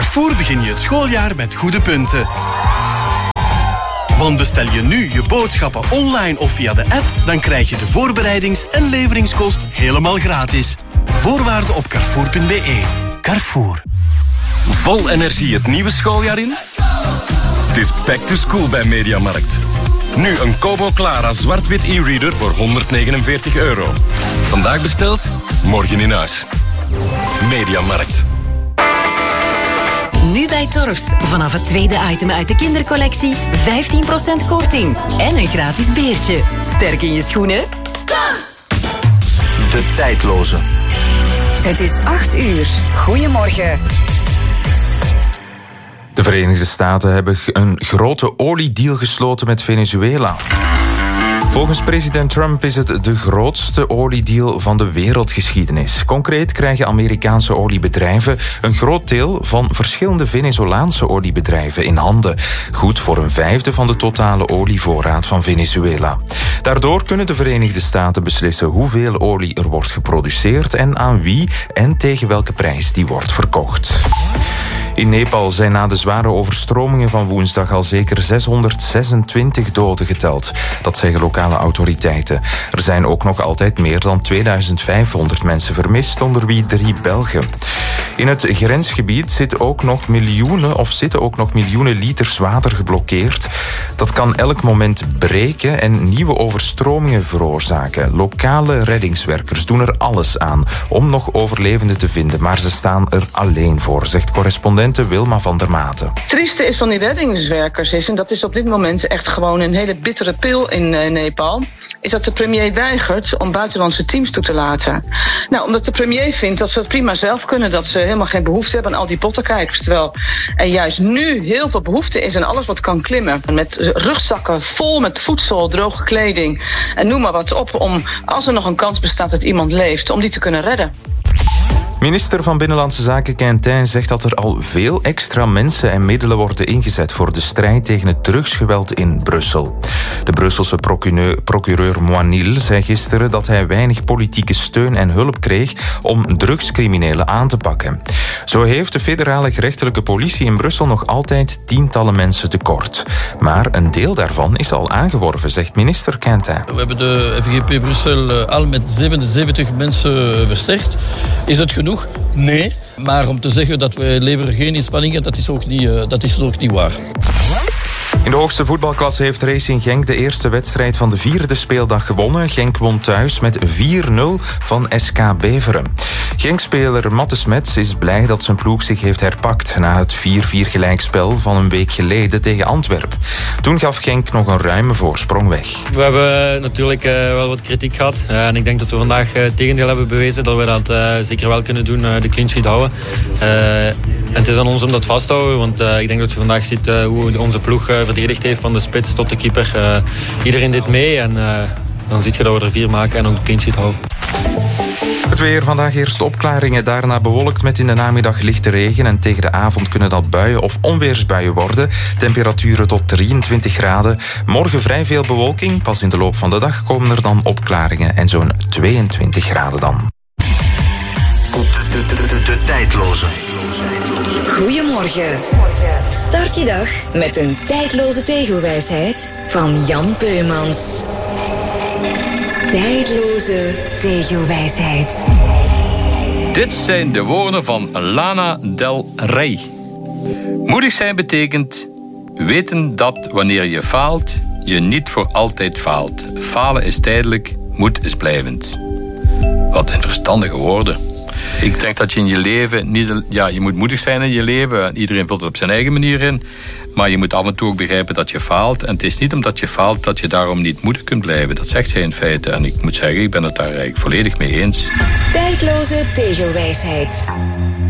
Carrefour begin je het schooljaar met goede punten. Want bestel je nu je boodschappen online of via de app, dan krijg je de voorbereidings- en leveringskost helemaal gratis. Voorwaarden op carrefour.be. Carrefour. Vol energie het nieuwe schooljaar in? Het is back to school bij Mediamarkt. Nu een Kobo Clara zwart-wit e-reader voor €149. Vandaag besteld, morgen in huis. Mediamarkt. Nu bij Torfs. Vanaf het tweede item uit de kindercollectie 15% korting. En een gratis beertje. Sterk in je schoenen? Torfs! De tijdloze. Het is 8:00. Goedemorgen. De Verenigde Staten hebben een grote oliedeal gesloten met Venezuela. Volgens president Trump is het de grootste oliedeal van de wereldgeschiedenis. Concreet krijgen Amerikaanse oliebedrijven een groot deel van verschillende Venezolaanse oliebedrijven in handen. Goed voor een vijfde van de totale olievoorraad van Venezuela. Daardoor kunnen de Verenigde Staten beslissen hoeveel olie er wordt geproduceerd en aan wie en tegen welke prijs die wordt verkocht. In Nepal zijn na de zware overstromingen van woensdag al zeker 626 doden geteld. Dat zeggen lokale autoriteiten. Er zijn ook nog altijd meer dan 2500 mensen vermist, onder wie 3 Belgen. In het grensgebied zitten ook nog miljoenen liters water geblokkeerd. Dat kan elk moment breken en nieuwe overstromingen veroorzaken. Lokale reddingswerkers doen er alles aan om nog overlevenden te vinden, maar ze staan er alleen voor, zegt correspondent Wilma van der Maten. Het trieste is van die reddingswerkers en dat is op dit moment echt gewoon een hele bittere pil in Nepal, is dat de premier weigert om buitenlandse teams toe te laten. Nou, omdat de premier vindt dat ze het prima zelf kunnen, dat ze helemaal geen behoefte hebben aan al die pottenkijkers. Terwijl er juist nu heel veel behoefte is aan alles wat kan klimmen. Met rugzakken vol met voedsel, droge kleding en noem maar wat op, om als er nog een kans bestaat dat iemand leeft, om die te kunnen redden. Minister van Binnenlandse Zaken Quentin zegt dat er al veel extra mensen en middelen worden ingezet voor de strijd tegen het drugsgeweld in Brussel. De Brusselse procureur Moinil zei gisteren dat hij weinig politieke steun en hulp kreeg om drugscriminelen aan te pakken. Zo heeft de federale gerechtelijke politie in Brussel nog altijd tientallen mensen tekort. Maar een deel daarvan is al aangeworven, zegt minister Quentin. We hebben de FGP Brussel al met 77 mensen versterkt. Is het genoeg? Nee. Maar om te zeggen dat we leveren geen inspanningen, dat is ook niet waar. In de hoogste voetbalklasse heeft Racing Genk de eerste wedstrijd van de 4e speeldag gewonnen. Genk won thuis met 4-0 van SK Beveren. Genk-speler Matte Smets is blij dat zijn ploeg zich heeft herpakt na het 4-4 gelijkspel van een week geleden tegen Antwerpen. Toen gaf Genk nog een ruime voorsprong weg. We hebben natuurlijk wel wat kritiek gehad. En ik denk dat we vandaag het tegendeel hebben bewezen dat we dat zeker wel kunnen doen, de clean sheet houden. En het is aan ons om dat vast te houden, want ik denk dat je vandaag ziet hoe onze ploeg verdedigd heeft, van de spits tot de keeper. Iedereen deed mee en dan zie je dat we er 4 maken en ook de clean sheet houden. Het weer vandaag eerst opklaringen, daarna bewolkt met in de namiddag lichte regen en tegen de avond kunnen dat buien of onweersbuien worden. Temperaturen tot 23 graden. Morgen vrij veel bewolking, pas in de loop van de dag komen er dan opklaringen en zo'n 22 graden dan. De tijdloze. Goedemorgen. Start je dag met een tijdloze tegelwijsheid van Jan Peumans. Tijdloze tegelwijsheid. Dit zijn de woorden van Lana Del Rey. Moedig zijn betekent weten dat wanneer je faalt, je niet voor altijd faalt. Falen is tijdelijk, moed is blijvend. Wat een verstandige woorden. Ik denk dat je in je leven je moet moedig zijn in je leven. Iedereen vult het op zijn eigen manier in. Maar je moet af en toe ook begrijpen dat je faalt. En het is niet omdat je faalt dat je daarom niet moedig kunt blijven. Dat zegt zij in feite. En ik moet zeggen, ik ben het daar eigenlijk volledig mee eens. Tijdloze tegelwijsheid.